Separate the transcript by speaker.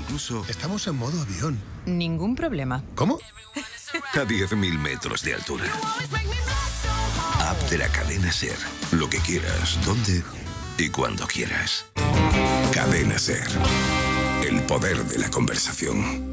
Speaker 1: incluso
Speaker 2: Estamos en modo avión.
Speaker 3: Ningún problema.
Speaker 2: ¿Cómo?
Speaker 1: a 10.000 metros de altura. App de la cadena SER. Lo que quieras, donde y cuando quieras. Cadena SER. El poder de la conversación.